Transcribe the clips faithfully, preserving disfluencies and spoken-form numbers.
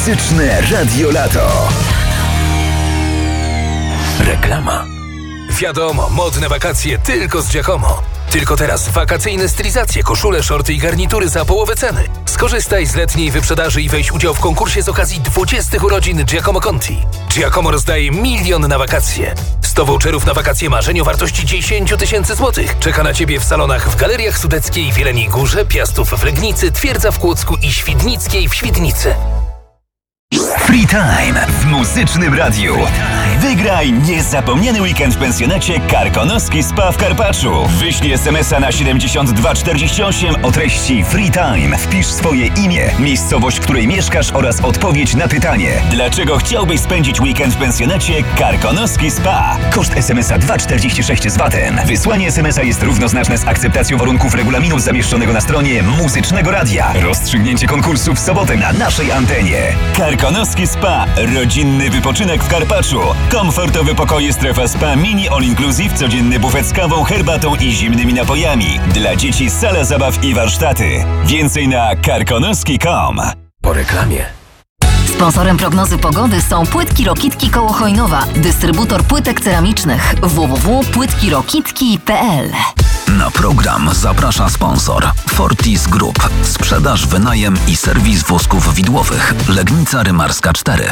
Muzyczne Radio Lato. Reklama. Wiadomo, modne wakacje tylko z Giacomo. Tylko teraz wakacyjne stylizacje, koszule, szorty i garnitury za połowę ceny. Skorzystaj z letniej wyprzedaży i weź udział w konkursie z okazji dwudziestych urodzin Giacomo Conti. Giacomo rozdaje milion na wakacje. sto voucherów na wakacje marzeń o wartości dziesięć tysięcy złotych. Czeka na Ciebie w salonach w Galeriach Sudeckiej w Jeleniej Górze, Piastów w Legnicy, Twierdza w Kłodzku i Świdnickiej w Świdnicy. Free Time w Muzycznym Radiu. Wygraj niezapomniany weekend w pensjonacie Karkonoski Spa w Karpaczu. Wyślij es em es a na siedemdziesiąt dwa czterdzieści osiem o treści Free Time. Wpisz swoje imię, miejscowość, w której mieszkasz oraz odpowiedź na pytanie. Dlaczego chciałbyś spędzić weekend w pensjonacie Karkonoski Spa? Koszt es em es a dwa czterdzieści sześć z vatem. Wysłanie es em es a jest równoznaczne z akceptacją warunków regulaminu zamieszczonego na stronie Muzycznego Radia. Rozstrzygnięcie konkursu w sobotę na naszej antenie. Karkonoski Spa. Rodzinny wypoczynek w Karpaczu. Komfortowe pokoje, strefa spa, mini all inclusive, codzienny bufet z kawą, herbatą i zimnymi napojami. Dla dzieci sala zabaw i warsztaty. Więcej na karkonoski kropka com. Po reklamie. Sponsorem prognozy pogody są Płytki Rokitki koło Chojnowa, dystrybutor płytek ceramicznych w w w kropka płytki rokitki kropka p l. Na program zaprasza sponsor Fortis Group. Sprzedaż, wynajem i serwis wózków widłowych. Legnica Rymarska cztery.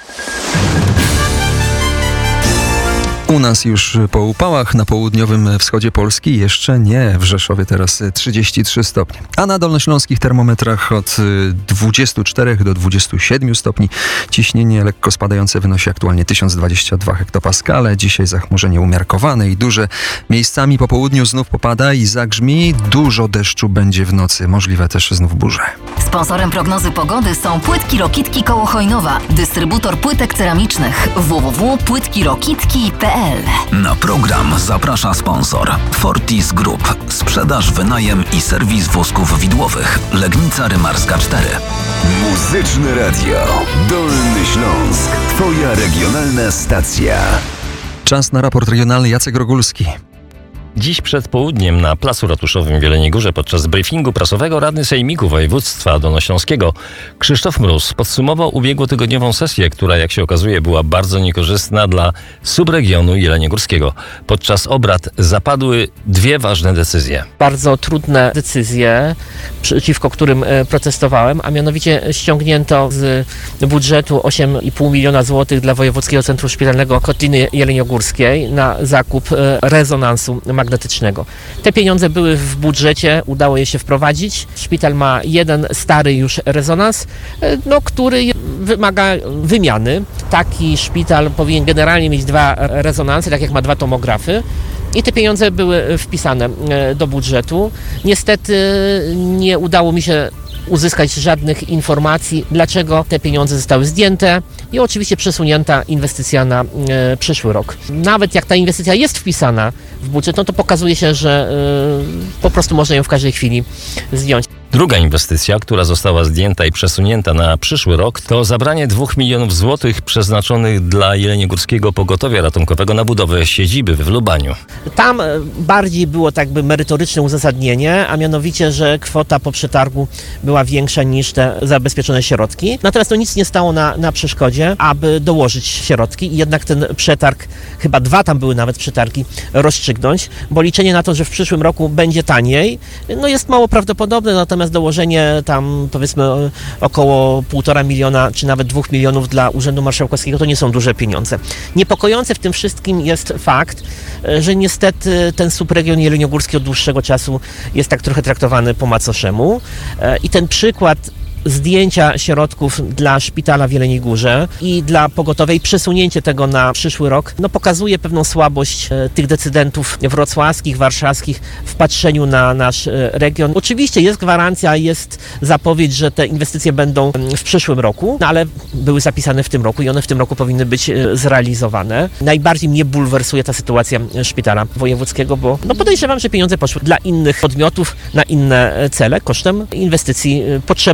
U nas już po upałach, na południowym wschodzie Polski jeszcze nie. W Rzeszowie teraz trzydzieści trzy stopnie. A na dolnośląskich termometrach od dwudziestu czterech do dwudziestu siedmiu stopni. Ciśnienie lekko spadające wynosi aktualnie tysiąc dwadzieścia dwa hektopaskale. Dzisiaj zachmurzenie umiarkowane i duże. Miejscami po południu znów popada i zagrzmi. Dużo deszczu będzie w nocy. Możliwe też znów burze. Sponsorem prognozy pogody są Płytki Rokitki koło Chojnowa, dystrybutor płytek ceramicznych w w w kropka płytki rokitki kropka p l. Na program zaprasza sponsor Fortis Group. Sprzedaż, wynajem i serwis wózków widłowych. Legnica Rymarska cztery. Muzyczne Radio. Dolny Śląsk. Twoja regionalna stacja. Czas na raport regionalny. Jacek Rogulski. Dziś przed południem na Placu Ratuszowym w Jeleniej Górze podczas briefingu prasowego radny Sejmiku Województwa Dolnośląskiego Krzysztof Mróz podsumował ubiegłotygodniową sesję, która jak się okazuje była bardzo niekorzystna dla subregionu jeleniogórskiego. Podczas obrad zapadły dwie ważne decyzje. Bardzo trudne decyzje, przeciwko którym protestowałem, a mianowicie ściągnięto z budżetu osiem i pół miliona złotych dla Wojewódzkiego Centrum Szpitalnego Kotliny Jeleniogórskiej na zakup rezonansu magnetycznego. magnetycznego. Te pieniądze były w budżecie, udało je się wprowadzić. Szpital ma jeden stary już rezonans, no, który wymaga wymiany. Taki szpital powinien generalnie mieć dwa rezonanse, tak jak ma dwa tomografy. I te pieniądze były wpisane do budżetu. Niestety nie udało mi się uzyskać żadnych informacji, dlaczego te pieniądze zostały zdjęte i oczywiście przesunięta inwestycja na e, przyszły rok. Nawet jak ta inwestycja jest wpisana w budżet, no to pokazuje się, że e, po prostu można ją w każdej chwili zdjąć. Druga inwestycja, która została zdjęta i przesunięta na przyszły rok, to zabranie dwóch milionów złotych przeznaczonych dla Jeleniogórskiego Pogotowia Ratunkowego na budowę siedziby w Lubaniu. Tam bardziej było tak by merytoryczne uzasadnienie, a mianowicie, że kwota po przetargu była większa niż te zabezpieczone środki. Natomiast to nic nie stało na, na przeszkodzie, aby dołożyć środki i jednak ten przetarg, chyba dwa tam były nawet przetargi, rozstrzygnąć, bo liczenie na to, że w przyszłym roku będzie taniej, no jest mało prawdopodobne, natomiast dołożenie tam powiedzmy około półtora miliona czy nawet dwóch milionów dla Urzędu Marszałkowskiego to nie są duże pieniądze. Niepokojące w tym wszystkim jest fakt, że niestety ten subregion jeleniogórski od dłuższego czasu jest tak trochę traktowany po macoszemu i ten przykład zdjęcia środków dla szpitala w Jeleniej Górze i dla pogotowia i przesunięcie tego na przyszły rok, no pokazuje pewną słabość e, tych decydentów wrocławskich, warszawskich w patrzeniu na nasz e, region. Oczywiście jest gwarancja, jest zapowiedź, że te inwestycje będą w przyszłym roku, no ale były zapisane w tym roku i one w tym roku powinny być e, zrealizowane. Najbardziej mnie bulwersuje ta sytuacja szpitala wojewódzkiego, bo no podejrzewam, że pieniądze poszły dla innych podmiotów, na inne cele, kosztem inwestycji e, potrzebnej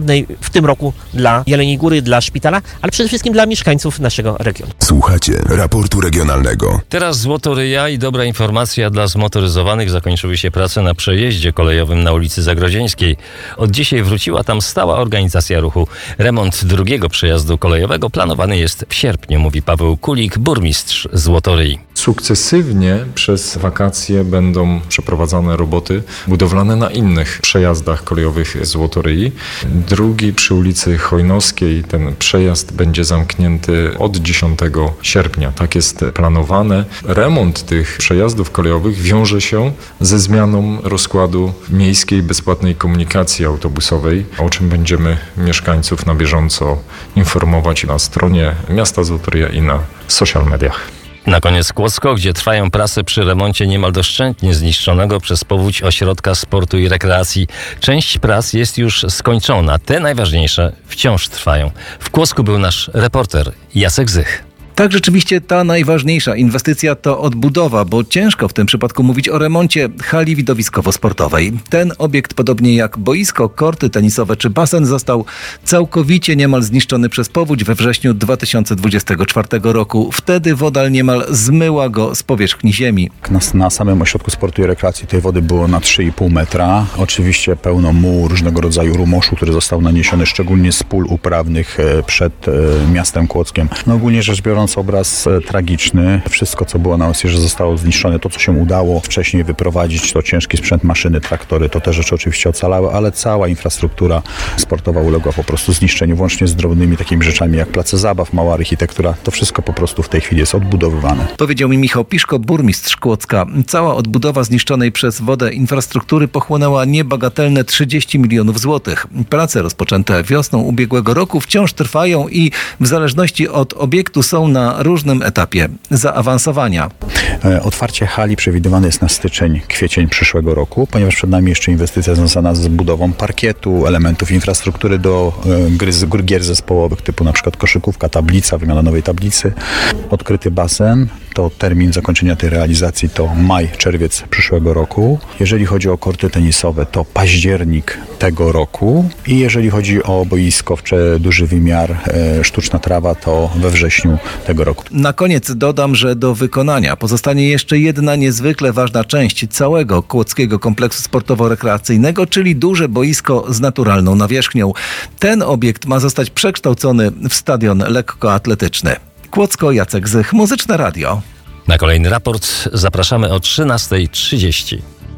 w tym roku dla Jeleniej Góry, dla szpitala, ale przede wszystkim dla mieszkańców naszego regionu. Słuchacie raportu regionalnego. Teraz Złotoryja i dobra informacja dla zmotoryzowanych. Zakończyły się prace na przejeździe kolejowym na ulicy Zagrodzieńskiej. Od dzisiaj wróciła tam stała organizacja ruchu. Remont drugiego przejazdu kolejowego planowany jest w sierpniu, mówi Paweł Kulik, burmistrz Złotoryi. Sukcesywnie przez wakacje będą przeprowadzane roboty budowlane na innych przejazdach kolejowych Złotoryi. Drugi przy ulicy Chojnowskiej, ten przejazd będzie zamknięty od dziesiątego sierpnia. Tak jest planowane. Remont tych przejazdów kolejowych wiąże się ze zmianą rozkładu miejskiej bezpłatnej komunikacji autobusowej, o czym będziemy mieszkańców na bieżąco informować na stronie miasta Złotorija i na social mediach. Na koniec Kłodzko, gdzie trwają prace przy remoncie niemal doszczętnie zniszczonego przez powódź ośrodka sportu i rekreacji. Część prac jest już skończona, te najważniejsze wciąż trwają. W Kłodzku był nasz reporter Jacek Zych. Tak, rzeczywiście ta najważniejsza inwestycja to odbudowa, bo ciężko w tym przypadku mówić o remoncie hali widowiskowo-sportowej. Ten obiekt, podobnie jak boisko, korty tenisowe czy basen, został całkowicie niemal zniszczony przez powódź we wrześniu dwa tysiące dwudziestego czwartego roku. Wtedy woda niemal zmyła go z powierzchni ziemi. Na, na samym ośrodku sportu i rekreacji tej wody było na trzy i pół metra. Oczywiście pełno mułu, różnego rodzaju rumoszu, który został naniesiony szczególnie z pól uprawnych przed miastem Kłodzkiem. No ogólnie rzecz biorąc, obraz tragiczny. Wszystko, co było na Osierze, zostało zniszczone. To, co się udało wcześniej wyprowadzić, to ciężki sprzęt, maszyny, traktory, to te rzeczy oczywiście ocalały, ale cała infrastruktura sportowa uległa po prostu zniszczeniu, włącznie z drobnymi takimi rzeczami jak place zabaw, mała architektura. To wszystko po prostu w tej chwili jest odbudowywane. Powiedział mi Michał Piszko, burmistrz Kłodzka. Cała odbudowa zniszczonej przez wodę infrastruktury pochłonęła niebagatelne trzydzieści milionów złotych. Prace rozpoczęte wiosną ubiegłego roku wciąż trwają i w zależności od obiektu są na różnym etapie zaawansowania. Otwarcie hali przewidywane jest na styczeń, kwiecień przyszłego roku, ponieważ przed nami jeszcze inwestycja związana z budową parkietu, elementów infrastruktury do gry, gier zespołowych typu na przykład koszykówka, tablica, wymiana nowej tablicy. Odkryty basen, to termin zakończenia tej realizacji to maj, czerwiec przyszłego roku. Jeżeli chodzi o korty tenisowe, to październik tego roku i jeżeli chodzi o boisko, duży wymiar, sztuczna trawa, to we wrześniu tego roku. Na koniec dodam, że do wykonania pozostanie jeszcze jedna niezwykle ważna część całego kłodzkiego kompleksu sportowo-rekreacyjnego, czyli duże boisko z naturalną nawierzchnią. Ten obiekt ma zostać przekształcony w stadion lekkoatletyczny. Kłodzko, Jacek Zych, Muzyczne Radio. Na kolejny raport zapraszamy o trzynasta trzydzieści.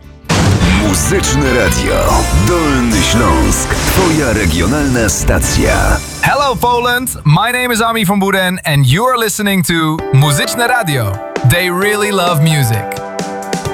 Muzyczne Radio. Dolny Śląsk. Twoja regionalna stacja. Hello Poland, my name is Ami van Buren and you are listening to Muzyczne Radio. They really love music.